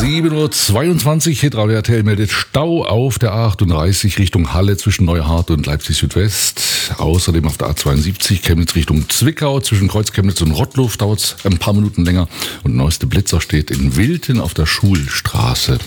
7:22 Uhr, Hitradio RTL meldet Stau auf der A38 Richtung Halle zwischen Neuhardt und Leipzig Südwest. Außerdem auf der A72 Chemnitz Richtung Zwickau zwischen Kreuz Chemnitz und Rottluff dauert es ein paar Minuten länger. Und neueste Blitzer steht in Wilten auf der Schulstraße.